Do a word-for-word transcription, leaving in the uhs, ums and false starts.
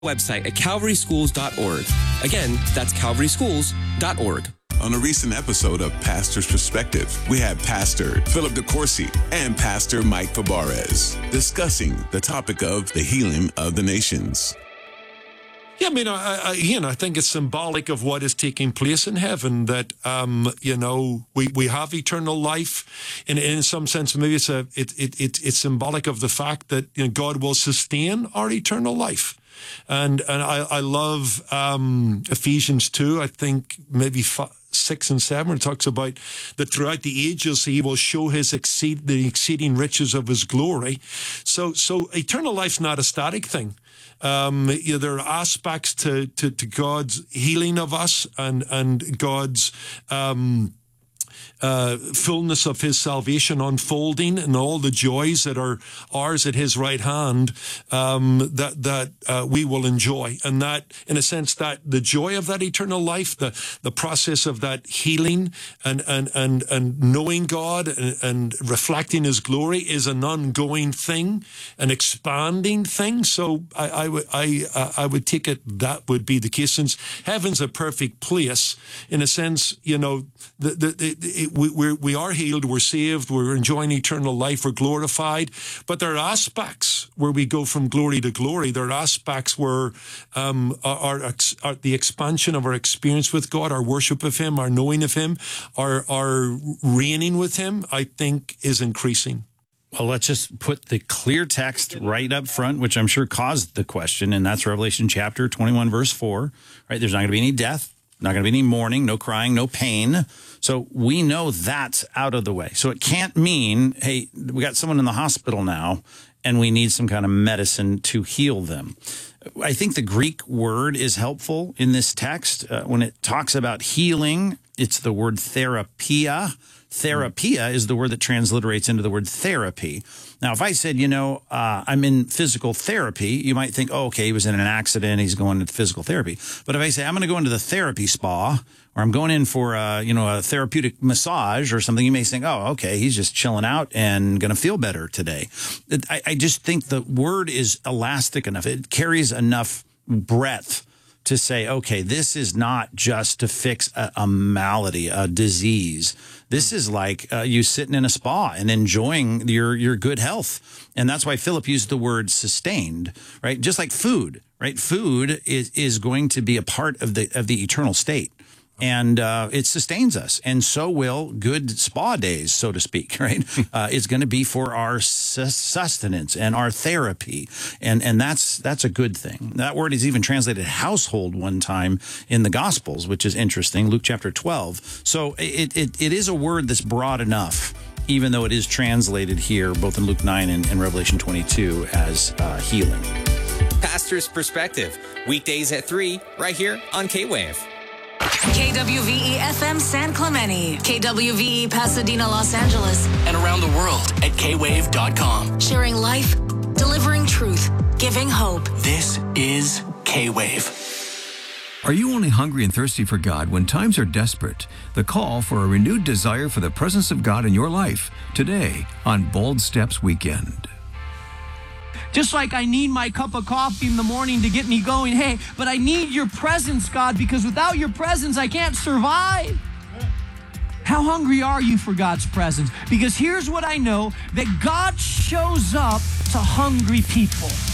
Website at calvary schools dot org. Again, that's calvary schools dot org. On a recent episode of Pastor's Perspective, we had Pastor Philip DeCourcy and Pastor Mike Fabarez discussing the topic of the healing of the nations. Yeah, I mean, I, I, again, I think it's symbolic of what is taking place in heaven, that, um, you know, we, we have eternal life. And in some sense, maybe it's, a, it, it, it, it's symbolic of the fact that, you know, God will sustain our eternal life. And and I, I love um, Ephesians two, I think maybe five, six and seven, it talks about that throughout the ages he will show his exceed the exceeding riches of his glory. So so eternal life's not a static thing. Um, you know, there are aspects to, to, to God's healing of us and, and God's um Uh, fullness of his salvation unfolding and all the joys that are ours at his right hand, um, that that uh, we will enjoy. And that, in a sense, that the joy of that eternal life, the the process of that healing and and and, and knowing God and, and reflecting his glory is an ongoing thing, an expanding thing. So I, I would I I would take it that would be the case, since heaven's a perfect place. In a sense, you know, the the, the it, We, we're, we are healed, we're saved, we're enjoying eternal life, we're glorified. But there are aspects where we go from glory to glory. There are aspects where um, our, our, our, the expansion of our experience with God, our worship of him, our knowing of him, our, our reigning with him, I think is increasing. Well, let's just put the clear text right up front, which I'm sure caused the question, and that's Revelation chapter twenty-one, verse four. Right? There's not going to be any death, not going to be any mourning, no crying, no pain. So we know that's out of the way. So it can't mean, hey, we got someone in the hospital now and we need some kind of medicine to heal them. I think the Greek word is helpful in this text. Uh, when it talks about healing, it's the word therapia. Therapia is the word that transliterates into the word therapy. Now, if I said, you know, uh, I'm in physical therapy, you might think, oh, okay, he was in an accident, he's going to physical therapy. But if I say I'm going to go into the therapy spa, or I'm going in for, a, you know, a therapeutic massage or something, you may think, oh, okay, he's just chilling out and going to feel better today. I, I just think the word is elastic enough. It carries enough breadth to say, okay, this is not just to fix a, a malady, a disease. This is like uh, you sitting in a spa and enjoying your, your good health. And that's why Philip used the word sustained, right? Just like food, right? Food is, is going to be a part of the, of the eternal state. And uh, it sustains us, and so will good spa days, so to speak, right? Uh, it's going to be for our sustenance and our therapy, and and that's that's a good thing. That word is even translated household one time in the Gospels, which is interesting, Luke chapter twelve. So it, it, it is a word that's broad enough, even though it is translated here, both in Luke nine and, and Revelation twenty-two, as uh, healing. Pastor's Perspective, weekdays at three, right here on K-Wave. K W V E F M San Clemente, K W V E Pasadena, Los Angeles, and around the world at K wave dot com. Sharing life, delivering truth, giving hope. This is K-Wave. Are you only hungry and thirsty for God when times are desperate? The call for a renewed desire for the presence of God in your life today on Bold Steps Weekend. Just like I need my cup of coffee in the morning to get me going, hey, but I need your presence, God, because without your presence, I can't survive. How hungry are you for God's presence? Because here's what I know, that God shows up to hungry people.